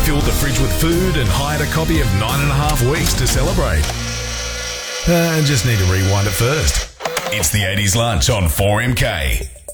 filled the fridge with food and hired a copy of 9.5 Weeks to celebrate. Just need to rewind it first. It's the 80s lunch on 4MK.